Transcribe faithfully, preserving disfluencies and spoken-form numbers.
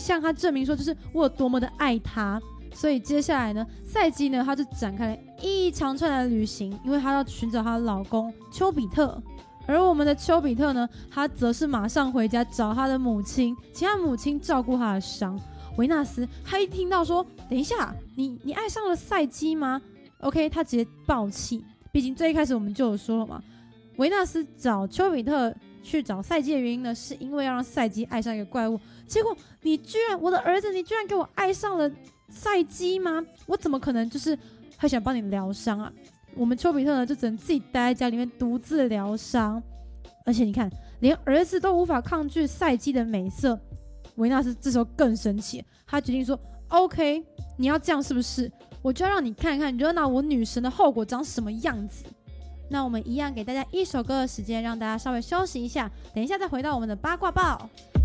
向他证明说，就是我有多么的爱他。所以接下来呢，赛姬呢，她就展开了一长串的旅行，因为她要寻找她的老公丘比特。而我们的丘比特呢，他则是马上回家找他的母亲，请他母亲照顾他的伤。维纳斯他一听到说，等一下，你你爱上了赛姬吗 ？OK， 他直接爆气。毕竟最一开始我们就有说了嘛，维纳斯找丘比特去找赛姬的原因呢，是因为要让赛姬爱上一个怪物。结果你居然，我的儿子，你居然给我爱上了赛姬吗？我怎么可能就是会想帮你疗伤啊？我们丘比特呢，就只能自己待在家里面独自疗伤。而且你看，连儿子都无法抗拒赛姬的美色，维纳斯这时候更生气，他决定说 ：“OK， 你要这样是不是？我就要让你看看惹恼我女神的后果长什么样子。”那我们一样给大家一首歌的时间，让大家稍微休息一下，等一下再回到我们的八卦报。